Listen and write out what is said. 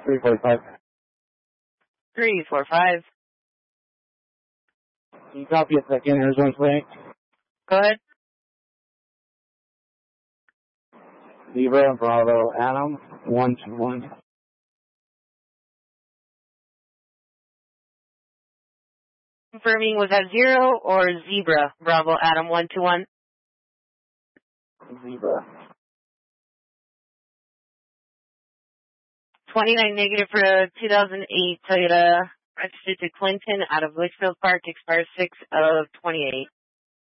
345. 345. Can you copy a second, Arizona Flight? Go ahead. Zebra, Bravo, Adam, 121. Confirming, was that 0 or Zebra? Bravo, Adam, 121. Zebra. 29 negative for a 2008 Toyota registered to Clinton out of Litchfield Park, expires 6 of 28.